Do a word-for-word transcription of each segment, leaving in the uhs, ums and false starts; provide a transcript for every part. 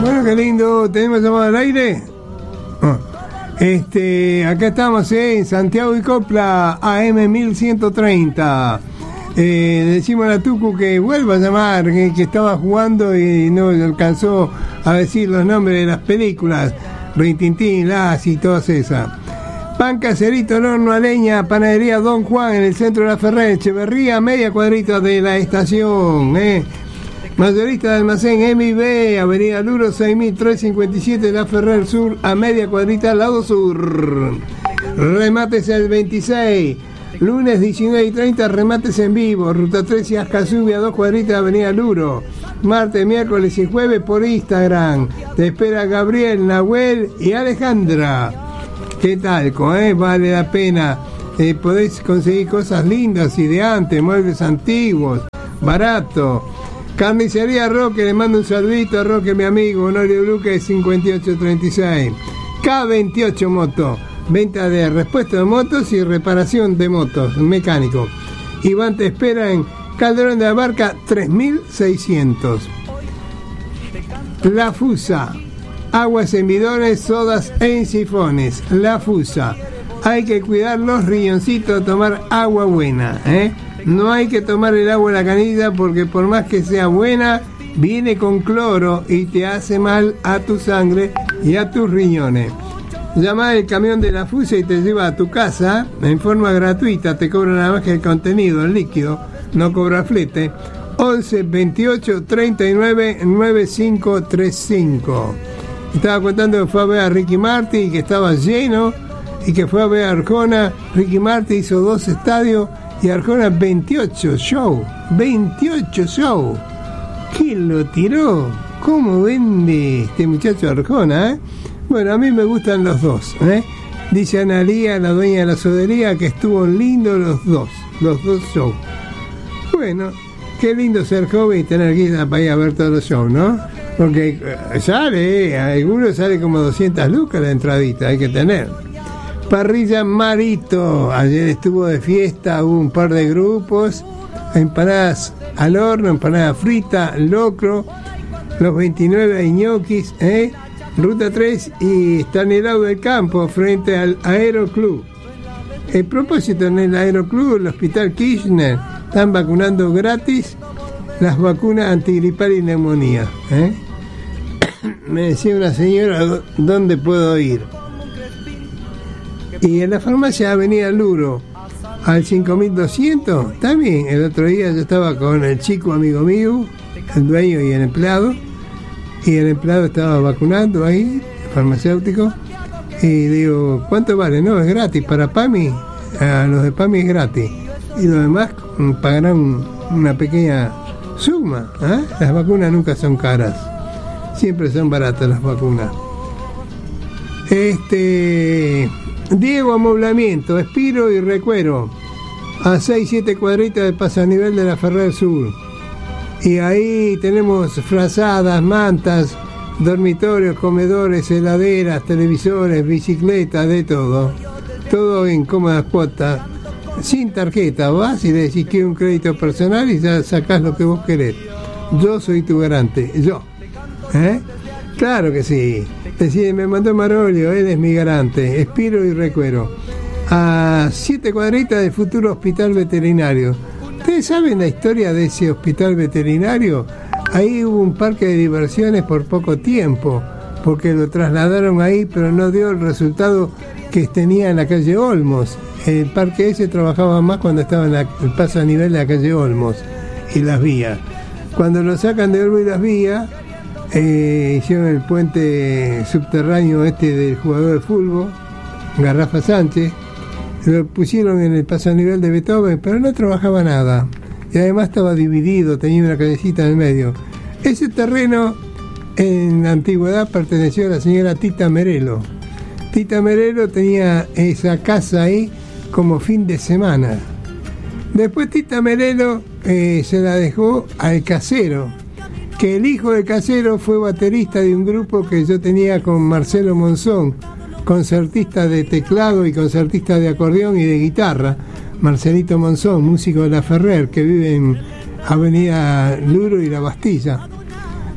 Bueno, qué lindo. ¿Tenemos llamado al aire? Oh. Este, acá estamos eh, en Santiago y Copla, A M mil ciento treinta. Eh, decimos a la Tucu que vuelva a llamar, que, que estaba jugando y no alcanzó a decir los nombres de las películas. Rintintín, Las y todas esas. Pan caserito, al horno a leña, panadería Don Juan en el centro de la Ferrer, Echeverría, media cuadrita de la estación. Eh. Mayorista de almacén M I B, Avenida Luro seis mil trescientos cincuenta y siete, La Ferrer Sur, a media cuadrita al lado sur. Remates el veintiséis, lunes diecinueve y treinta, remates en vivo, Ruta trece, Ascasubia, dos cuadritas, Avenida Luro. Martes, miércoles y jueves por Instagram. Te espera Gabriel, Nahuel y Alejandra. ¿Qué tal? Eh? Vale la pena. Eh, podéis conseguir cosas lindas y de antes, muebles antiguos, barato. Carnicería Roque, le mando un saludito a Roque, mi amigo, Honorio Luque, cincuenta y ocho treinta y seis. K veintiocho Moto, venta de repuesto de motos y reparación de motos, mecánico. Iván te espera en Calderón de la Barca tres mil seiscientos. La Fusa, aguas en bidones, sodas en sifones. La Fusa, hay que cuidar los riñoncitos, tomar agua buena, ¿eh? No hay que tomar el agua en la canilla porque por más que sea buena, viene con cloro y te hace mal a tu sangre y a tus riñones. Llama el camión de La Fusa y te lleva a tu casa en forma gratuita, te cobra nada más que el contenido, el líquido, no cobra flete. once veintiocho treinta y nueve noventa y cinco treinta y cinco. Estaba contando que fue a ver a Ricky Martin y que estaba lleno y que fue a ver a Arjona. Ricky Martin hizo dos estadios y Arjona veintiocho show, veintiocho show. ¿Quién lo tiró? ¿Cómo vende este muchacho Arjona? Eh? Bueno, a mí me gustan los dos. ¿eh? Dice Analía, la dueña de la sodería, que estuvo lindo los dos, los dos shows. Bueno, qué lindo ser joven y tener guita para ir a ver todos los shows, ¿no? Porque sale, eh, algunos sale como doscientas lucas la entradita, hay que tener. Parrilla Marito, ayer estuvo de fiesta, hubo un par de grupos, empanadas al horno, empanada frita, locro, los veintinueve hay ñoquis, ¿eh? Ruta tres y Estanislao del Campo, frente al Aeroclub. El propósito, en el Aeroclub, el Hospital Kirchner, están vacunando gratis las vacunas antigripal y neumonía. ¿eh? Me decía una señora, ¿dónde puedo ir? Y en la farmacia Avenida Luro, al cinco mil doscientos, también. El otro día yo estaba con el chico amigo mío, el dueño y el empleado, y el empleado estaba vacunando ahí, farmacéutico, y digo, ¿cuánto vale? No, es gratis, para PAMI, a los de PAMI es gratis, y los demás pagarán una pequeña suma. ¿eh? Las vacunas nunca son caras, siempre son baratas las vacunas. Este... Diego Amoblamiento, Espiro y Recuero, a seis siete cuadritas de Pasanivel de la Ferrer Sur. Y ahí tenemos frazadas, mantas, dormitorios, comedores, heladeras, televisores, bicicletas, de todo. Todo en cómodas cuotas, sin tarjeta. Vas y le decís que un crédito personal y ya sacás lo que vos querés. Yo soy tu garante, yo. ¿Eh? Claro que sí. Decide, me mandó Marolio, él es mi garante. Espiro y Recuero. A siete cuadritas del futuro hospital veterinario. ¿Ustedes saben la historia de ese hospital veterinario? Ahí hubo un parque de diversiones por poco tiempo, porque lo trasladaron ahí, pero no dio el resultado que tenía en la calle Olmos. El parque ese trabajaba más cuando estaba en la, el paso a nivel de la calle Olmos y las vías. Cuando lo sacan de Olmos y las vías, Eh, hicieron el puente subterráneo este del jugador de fútbol, Garrafa Sánchez, lo pusieron en el paso a nivel de Beethoven, pero no trabajaba nada, y además estaba dividido, tenía una callecita en el medio. Ese terreno en la antigüedad perteneció a la señora Tita Merelo. Tita Merelo tenía esa casa ahí como fin de semana. Después Tita Merelo eh, se la dejó al casero, que el hijo del casero fue baterista de un grupo que yo tenía con Marcelo Monzón, concertista de teclado y concertista de acordeón y de guitarra. Marcelito Monzón, músico de la Ferrer, que vive en Avenida Luro y La Bastilla.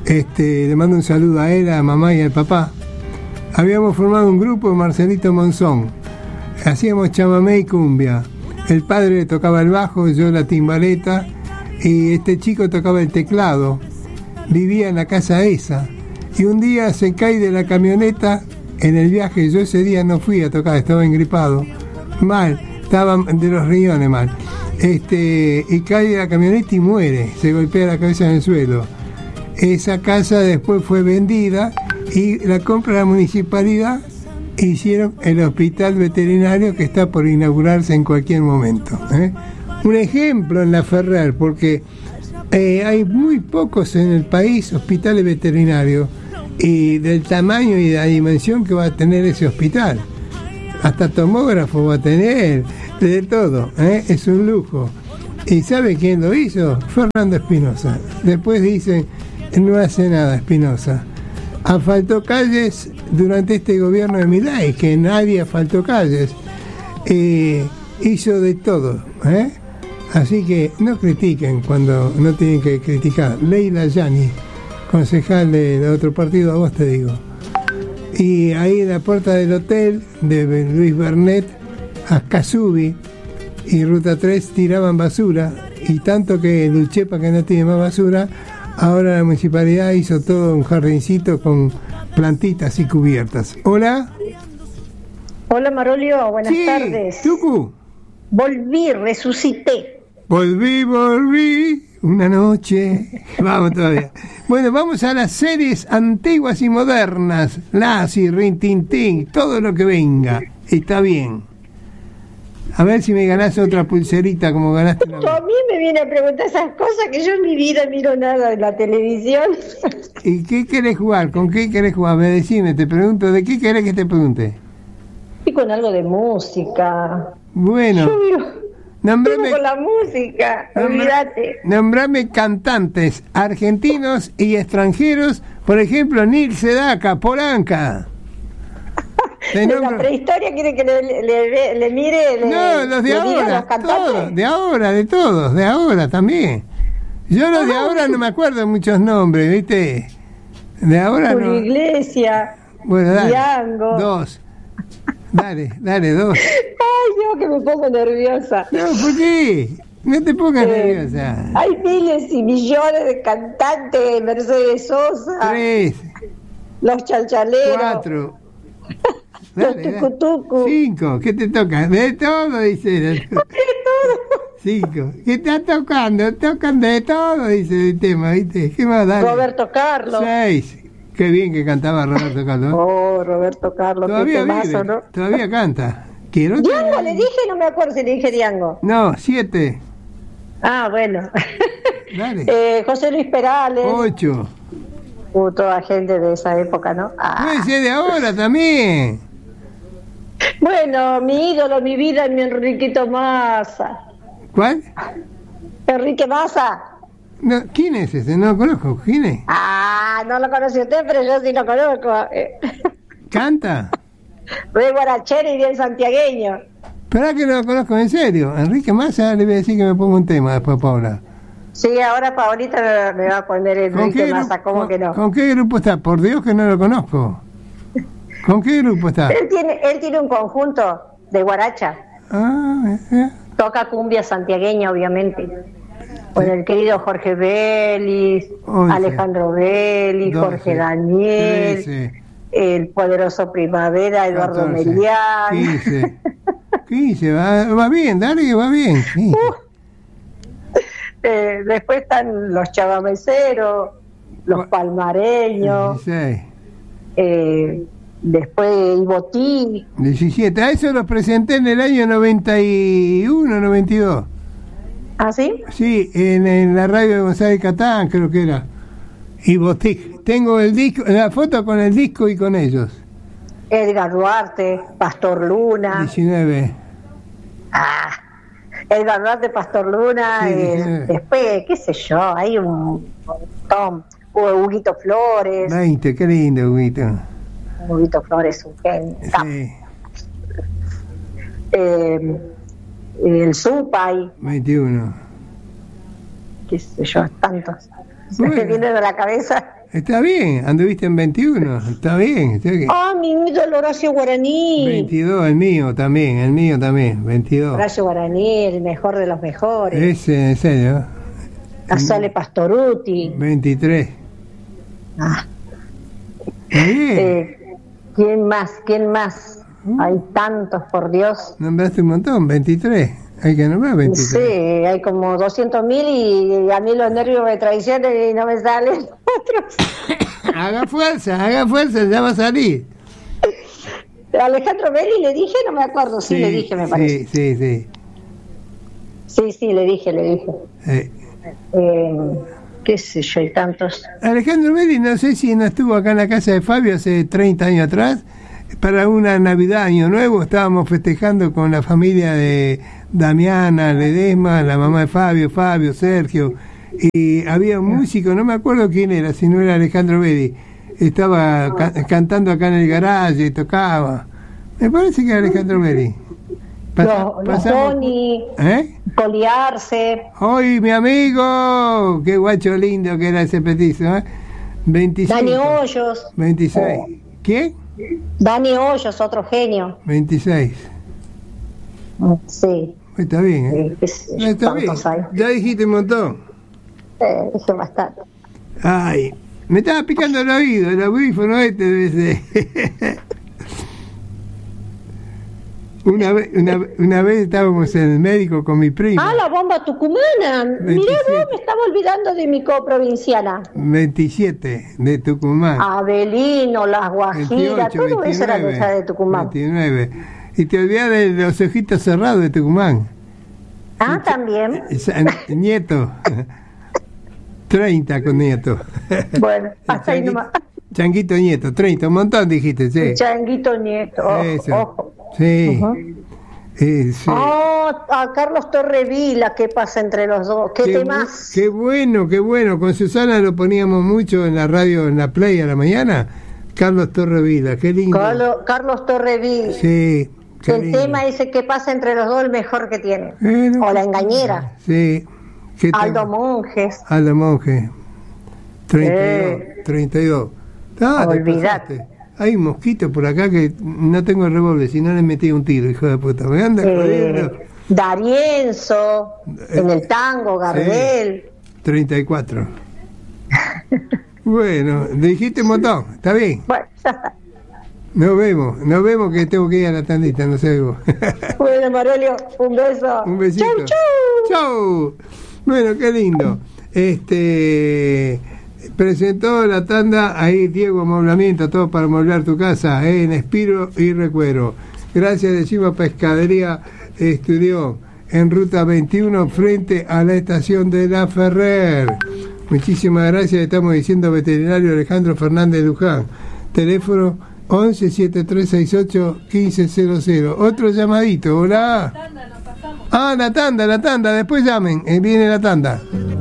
Este, le mando un saludo a él, a mamá y al papá. Habíamos formado un grupo, Marcelito Monzón. Hacíamos chamamé y cumbia. El padre tocaba el bajo, yo la timbaleta, y este chico tocaba el teclado. Vivía en la casa esa. Y un día se cae de la camioneta en el viaje. Yo ese día no fui a tocar, estaba engripado. Mal, estaba de los riñones mal. Este, y cae de la camioneta y muere. Se golpea la cabeza en el suelo. Esa casa después fue vendida y la compra la municipalidad e hicieron el hospital veterinario que está por inaugurarse en cualquier momento. ¿eh? Un ejemplo en la Ferrer, porque eh, hay muy pocos en el país hospitales veterinarios y del tamaño y de la dimensión que va a tener ese hospital. Hasta tomógrafo va a tener, de todo. ¿eh? Es un lujo. ¿Y sabe quién lo hizo? Fernando Espinosa. Después dicen, no hace nada Espinosa. Asfaltó calles durante este gobierno de Milei, que nadie asfaltó calles. Eh, hizo de todo. ¿eh? Así que no critiquen cuando no tienen que criticar. Leila Yani, concejal de otro partido, a vos te digo. Y ahí en la puerta del hotel de Luis Bernet, Ascasubi y Ruta tres tiraban basura, y tanto que luché para que no tiene más basura. Ahora la municipalidad hizo todo un jardincito con plantitas y cubiertas. Hola. Hola Marolio, buenas sí, tardes. Tucu. Volví, resucité. Volví, volví. Una noche. Vamos todavía. Bueno, vamos a las series antiguas y modernas. Lassie, Rin Tin Tin, todo lo que venga. Está bien. A ver si me ganás otra pulserita como ganaste una vez. A mí me viene a preguntar esas cosas que yo en mi vida miro nada de la televisión. ¿Y qué querés jugar? ¿Con qué querés jugar? Me decime, te pregunto, ¿de qué querés que te pregunte? Y con algo de música. Bueno. Yo miro, nombrame, con la música, nombra, olvídate. Nombrame cantantes argentinos y extranjeros, por ejemplo, Nil Sedaka, Polanca. De la prehistoria quiere que le, le, le, le mire, le, no, los de le ahora, los todos, de ahora, de todos, de ahora también. Yo los de ahora no me acuerdo muchos nombres, ¿viste? De ahora Julio no. Iglesia, bueno, dale, Diango. Dos. Dale, dale, dos. Ay, yo que me pongo nerviosa. No, ¿por qué? No te pongas eh, nerviosa. Hay miles y millones de cantantes, Mercedes Sosa. Tres. Los Chalchaleros. Cuatro. Dale, los Tucutucu. Cinco. ¿Qué te toca? De todo, dice. De todo. Cinco. ¿Qué estás tocando? Tocan de todo, dice el tema, ¿viste? ¿Qué más? Dale. Roberto Carlos. Seis. Qué bien que cantaba Roberto Carlos. Oh, Roberto Carlos, todavía qué temazo, ¿no? Todavía canta. Quiero Diango le dije, no me acuerdo si le dije Diango. No, siete. Ah, bueno. Dale. eh, José Luis Perales. Ocho. Uh, toda gente de esa época, ¿no? Ah. Puede ser de ahora también. Bueno, mi ídolo, mi vida, mi Enriquito Massa. ¿Cuál? Enrique Massa. No, ¿quién es ese? No lo conozco. ¿Quién es? Ah, no lo conoce usted, pero yo sí lo conozco. ¿Canta? Re guarachero y bien santiagueño. Esperá que no lo conozco en serio. Enrique Massa, le voy a decir que me ponga un tema después, Paula. Sí, ahora Paulita me va a poner Enrique Massa, ¿cómo con, que no? ¿Con qué grupo está? Por Dios que no lo conozco. ¿Con qué grupo está? Él tiene, él tiene un conjunto de guaracha. Ah, eh. Toca cumbia santiagueña, obviamente. Con el querido Jorge Vélez, once, Alejandro Vélez, doce, Jorge Daniel, trece, el poderoso Primavera, Eduardo catorce, Melián. quince, quince, va, va bien, dale que va bien. Sí. Uh, eh, después están los chavameceros, los palmareños, eh, después Ibotí. diecisiete, a eso los presenté en el año noventa y uno, noventa y dos. ¿Ah, sí? Sí, en, en la radio de González Catán, creo que era. Y Botic. Tengo el disco, la foto con el disco y con ellos. Edgar Duarte, Pastor Luna. diecinueve. Ah, Edgar Duarte, Pastor Luna. Sí, eh, después, qué sé yo, hay un montón. Huguito Flores. veinte, qué lindo, Huguito. Huguito Flores, un genio. Sí. Eh, el Zupay. veintiuno. Qué sé yo, tantos. Se me vienen a la cabeza. Está bien, anduviste en veintiuno, está bien. Está bien. Ah, mi ídolo Horacio Guaraní. veintidós, el mío también, el mío también, veintidós. Horacio Guaraní, el mejor de los mejores. Ese, en serio. A Sole Pastoruti. veintitrés. Ah. Está bien. Eh, ¿Quién más? ¿Quién más? Uh. Hay tantos, por Dios. Nombraste un montón, veintitrés. Hay que nombrar veintitrés. Sí, hay como doscientos mil y a mí los nervios me traicionan y no me salen otros. Haga fuerza, haga fuerza, ya va a salir. Alejandro Belli le dije, no me acuerdo, sí, sí le dije, me parece. Sí, sí, sí. Sí, sí, le dije, le dije. Eh. Eh, qué sé yo, hay tantos. Alejandro Belli, no sé si no estuvo acá en la casa de Fabio hace treinta años atrás. Para una Navidad, Año Nuevo, estábamos festejando con la familia de Damiana, Ledesma, la mamá de Fabio, Fabio, Sergio, y había un músico, no me acuerdo quién era, si no era Alejandro Belli, estaba ca- cantando acá en el garaje y tocaba. Me parece que era Alejandro Belli. Pasa, los, los Tony, ¿eh? Poliarse. ¡Ay, mi amigo! ¡Qué guacho lindo que era ese petizo! ¿eh? veinticinco. Dani Hoyos. veintiséis. Oh. ¿Quién? Dani Hoyos, otro genio. veintiséis. Sí. Está bien, ¿eh? Sí, no, está bien. Hay. Ya dijiste un montón. Eh, dije bastante. Ay, me estaba picando el oído, el audífono este debe ser. Una vez, una, una vez estábamos en el médico con mi prima. Ah, la bomba tucumana. Mirá vos, me estaba olvidando de mi coprovinciana. veintisiete de Tucumán. Abelino, Las Guajiras, todo eso era de, de Tucumán. veintinueve. Y te olvidás de los ojitos cerrados de Tucumán. Ah, también. Nieto. treinta con Nieto. Bueno, hasta ahí nomás. Changuito Nieto, treinta, un montón dijiste, sí. Changuito Nieto, ojo, eso. Ojo. Sí. Uh-huh. eh, sí. Oh, a Carlos Torrevila, ¿qué pasa entre los dos? ¿Qué, qué temas? Qué bueno, qué bueno. Con Susana lo poníamos mucho en la radio, en la Play a la mañana. Carlos Torrevila, qué lindo. Carlos, Carlos Torrevila. Sí. El lindo. Tema ese que pasa entre los dos, el mejor que tiene. Bueno, o La Engañera. Sí. Aldo Monjes. Aldo Monjes. treinta y dos. Eh. treinta y dos. Ah, olvidate. Hay mosquitos por acá que no tengo el revólver, si no le metí un tiro, hijo de puta. Me anda jodiendo. Eh, D'Arienzo, eh, en el tango, Gardel. Sí, treinta y cuatro. Bueno, dijiste un montón, está bien. Bueno, ya está. Nos vemos, nos vemos que tengo que ir a la tandita, no sé vos. Bueno, Marolio, un beso. Un besito. Chau, chau. Chau. Bueno, qué lindo. Este... Presentó la tanda ahí Diego Amoblamiento, todo para amoblar tu casa, eh, en Espiro y Recuero. Gracias, decimos Pescadería Esturión, en ruta veintiuno frente a la estación de La Ferrer. Muchísimas gracias, estamos diciendo veterinario Alejandro Fernández Luján. Teléfono once setenta y tres sesenta y ocho quince cero cero. Otro llamadito, hola. Ah, la tanda, la tanda, después llamen, eh, viene la tanda.